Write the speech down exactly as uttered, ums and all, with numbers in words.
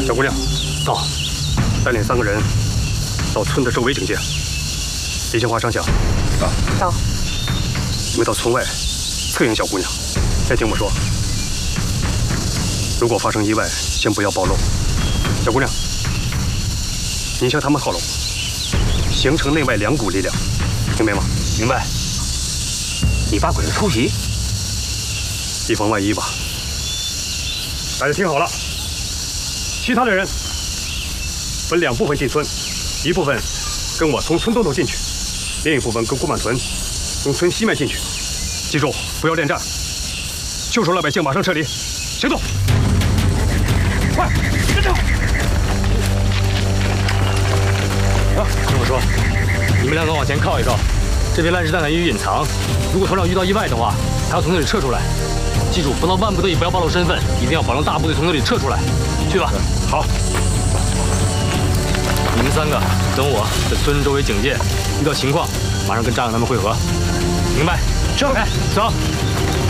小姑娘， 到， 带领三个人到村的周围警戒。李杏花、张翔， 到。到。 你们到村外策应小姑娘。先听我说，如果发生意外，先不要暴露。小姑娘，你向他们靠拢，形成内外两股力量，明白吗？ 明白。你把鬼子突袭， 以防万一吧。大家听好了，其他的人分两部分进村，一部分跟我从村东头进去，另一部分跟郭满屯从村西面进去。记住，不要恋战，救出老百姓，马上撤离，行动！快，跟着！ 啊，听我说，你们两个往前靠一靠，这边烂石弹难于隐藏。如果团长遇到意外的话，还要从那里撤出来。记住，不到万不得已不要暴露身份，一定要保证大部队从那里撤出来。去吧。 好。 你们三个等我在村周围警戒，遇到情况马上跟张勇他们会合。明白？ 是。 哎，走。